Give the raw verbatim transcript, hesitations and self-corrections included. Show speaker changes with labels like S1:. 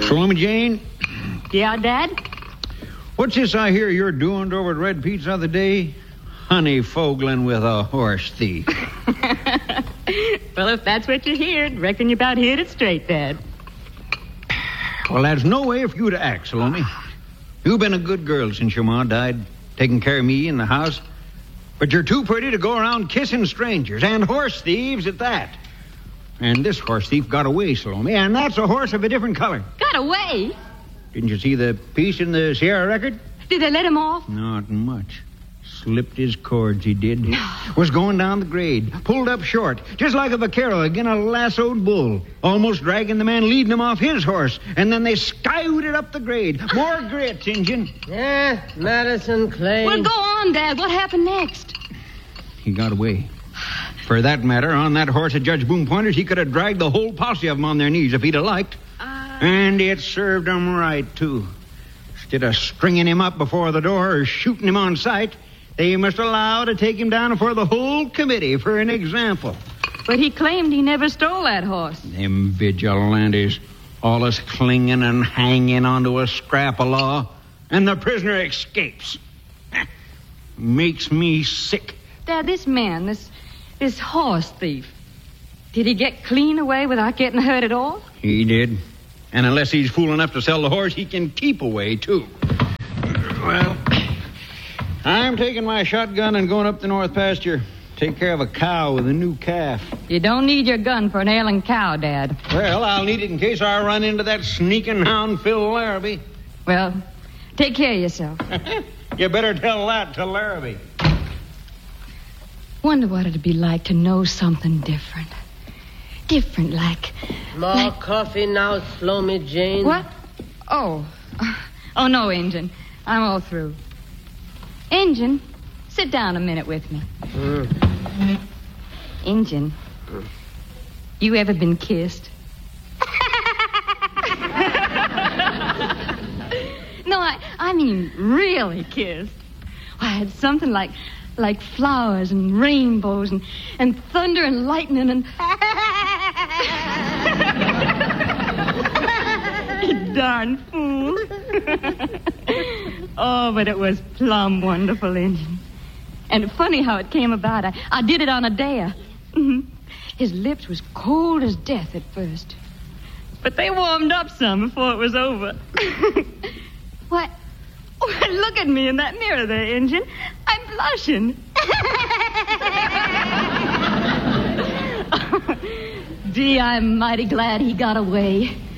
S1: Salome Jane?
S2: Yeah, Dad?
S1: What's this I hear you're doing over at Red Pete's the other day? Honey fogling with a horse thief.
S2: Well, if that's what you heard, reckon you about hit it straight, Dad.
S1: Well, that's no way for you to act, Salome. You've been a good girl since your ma died, taking care of me in the house. But you're too pretty to go around kissing strangers, and horse thieves at that. And this horse thief got away, Salome, and that's a horse of a different color.
S2: Got away?
S1: Didn't you see the piece in the Sierra Record?
S2: Did they let him off?
S1: Not much. Slipped his cords, he did. Was going down the grade, pulled up short, just like a vaquero against a lassoed bull, almost dragging the man leading him off his horse, and then they skywooted up the grade. More grits, Injun.
S3: Yeah, Madison Clay.
S2: Well, go on, Dad. What happened next?
S1: He got away. For that matter, on that horse at Judge Boone Pointer's, he could have dragged the whole posse of them on their knees if he'd have liked.
S2: Uh...
S1: And it served him right, too. Instead of stringing him up before the door or shooting him on sight, they must allow to take him down before the whole committee for an example.
S2: But he claimed he never stole that horse.
S1: Them vigilantes, all us clinging and hanging onto a scrap of law, and the prisoner escapes. Makes me sick.
S2: Dad, this man, this this horse thief, did he get clean away without getting hurt at all?
S1: He did. And unless he's fool enough to sell the horse, he can keep away, too. Well, I'm taking my shotgun and going up the north pasture. Take care of a cow with a new calf.
S2: You don't need your gun for an ailing cow, Dad.
S1: Well, I'll need it in case I run into that sneaking hound, Phil Larrabee.
S2: Well, take care of yourself.
S1: You better tell that to Larrabee.
S2: Wonder what it'd be like to know something different. Different, like...
S3: More
S2: like...
S3: coffee now, Salome Jane.
S2: What? Oh. Oh, no, Injun. I'm all through. Injun, sit down a minute with me.
S3: Mm.
S2: Injun, mm. You ever been kissed? No, I, I mean really kissed. I had something like... like flowers and rainbows and, and thunder and lightning and... You darn fool. Oh, but it was plumb wonderful, Injun. And funny how it came about. I, I did it on a dare. Mm-hmm. His lips was cold as death at first. But they warmed up some before it was over. What? Oh, look at me in that mirror there, Injun. I'm blushing. Gee, I'm mighty glad he got away.